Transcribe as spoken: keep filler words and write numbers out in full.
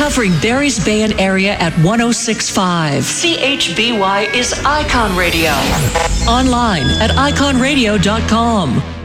Covering Barry's Bay and area at one oh six point five. C H B Y is Icon Radio. Online at icon radio dot com.